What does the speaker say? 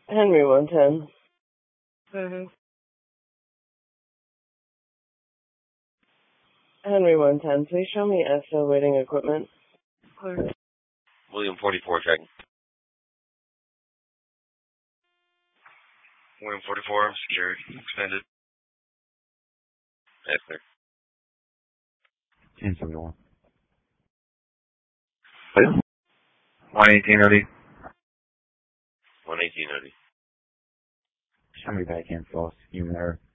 Henry 110. Henry 110, please show me ESTA waiting equipment. William 44 checking. William 44, security, extended. Yes, sir. 1071. 118 ready. 118 ready. Show me back in, false human error.